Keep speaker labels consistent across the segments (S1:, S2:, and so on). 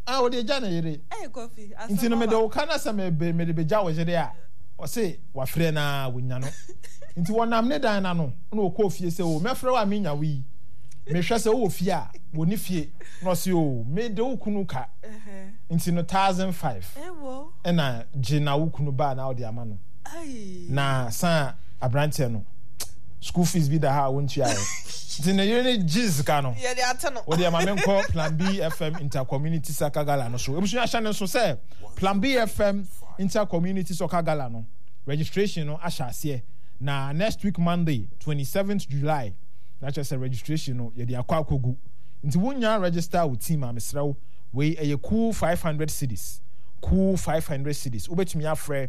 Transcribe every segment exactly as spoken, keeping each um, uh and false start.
S1: ah o de ja na yere
S2: eh coffee
S1: nti no me de o kana se me me de beja wo jere a o se wa frɛ na wonya no nti wonam ne dan na no na o kɔ fie se o me frɛ wa me nya wi me hwɛ se o fie a woni fie no se o me de o kunu ka eh nti no one thousand five eh wo e na gina wo kunu ba na o de ama no ai na san abrante no school fees bi da ha wontua e nti na yere jiz ka no ye de ate no o de ama me nko Plan B F M Inter Community Soccer Gala no so ebusu ahya ne so say Plan B F M Inter Community Soccer Gala no registration no ahya ase na next week Monday twenty-seventh July na just a registration no ye de akwa akogu nti wonya register with team amesrew we eye cool five hundred cedis cool five hundred cedis obetumi afre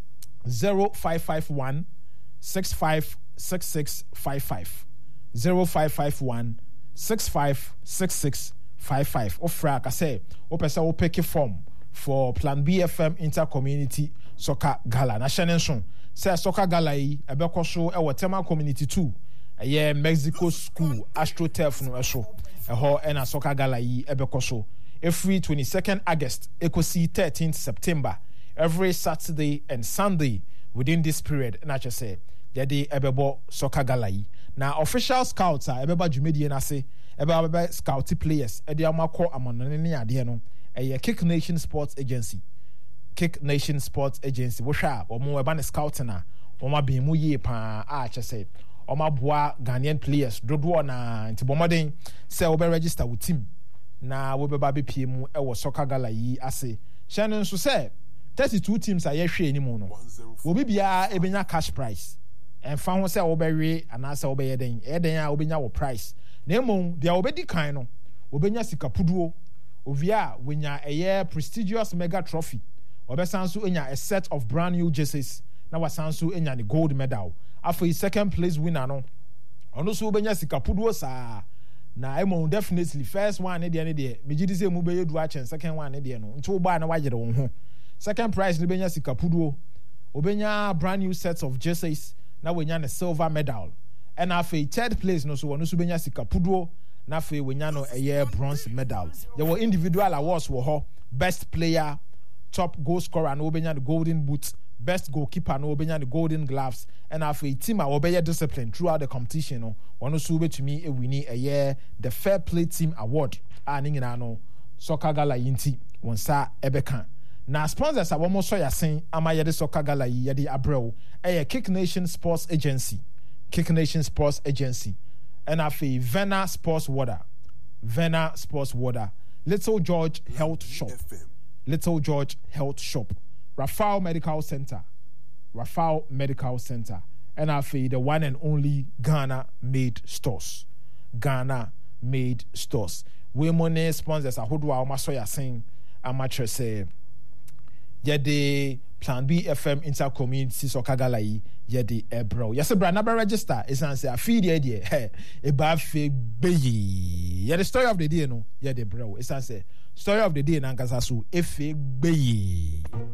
S1: zero five five one six five six six five five zero five five one six five six six five five ofra ka say o pesa o pick form for Plan B F M Inter Community Soccer Gala na shenenso say soccer gala yi ebekọ so e Wotema Community two eye Mexico School AstroTurf no eso eho e na soccer gala yi ebekọ so every twenty-second August ekosi thirteenth September every Saturday and Sunday within this period na che say they dey ebebo soccer gala yi na official scouts a ebeba dwumedie na se ebeba beba scout players e dey amakọ amonone ne ade no eye Kick Nation Sports Agency Kick Nation Sports Agency wo hwa omo eba ne scout na omo ben mu yie pa a che say omo boa Ghanaian players dodo na ntibomodin say we be register with team na we be ba be pie mu e wo soccer gala yi ase hyanen so say thirty-two teams a ye hwe ni mu no wo bibia ebenya cash prize and found say obere and asa obeye den e den a obenya wo price na emom dia obedi kan no obenya sikapuduo ovia wenya eye prestigious mega trophy obesanso enya a set of brand new jerseys na wasanso enya the gold medal after second place winner no ono so obenya sikapuduo sa na emom definitely first one ne de ne de megidi say mu beye du a chen second one ne de no nti oba na wagere wo ho second prize ne benya sikapuduo obenya brand new sets of jerseys na wenya ne silver medal and afi third place no so wono so benya sikapuduo na afi wenya no eye bronze medal there were individual awards wo ho best player top goal scorer no benya the golden boot best goalkeeper no benya the golden gloves and afi team a obeye discipline throughout the competition no wono so betumi e wini eye the fair play team award a ningina no soccer gala yinti wonsa ebeka na sponsors abomo so yasen ama yede soccer gala yi yede abrel eh Kick Nation Sports Agency Kick Nation Sports Agency and afi Vena Sports Water Vena Sports Water Little George Health Shop Little George Health Shop Rafal Medical Center Rafal Medical Center and afi the one and only Ghana made stores Ghana made stores we money sponsors ahodo a omaso yasen amatre say yede Plan B F M Inter Community Soccer Gala yi yede ebro yese bra na register esan say afeed ye de he e ba fe gbeyi yede story of the day no yede bro esan say story of the day na nkasa so efe gbeyi